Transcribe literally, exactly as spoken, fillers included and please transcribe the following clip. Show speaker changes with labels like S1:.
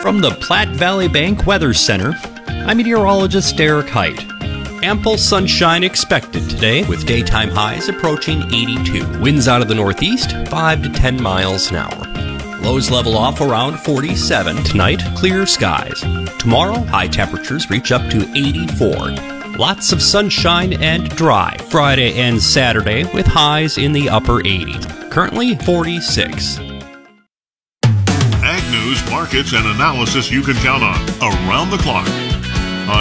S1: From the Platte Valley Bank Weather Center, I'm meteorologist Derek Height. Ample sunshine expected today with daytime highs approaching eighty-two. Winds out of the northeast, five to ten miles an hour. Lows level off around forty-seven. Tonight, clear skies. Tomorrow, high temperatures reach up to eighty-four. Lots of sunshine and dry. Friday and Saturday with highs in the upper eighties. Currently forty-six.
S2: Ag news, markets, and analysis you can count on around the clock.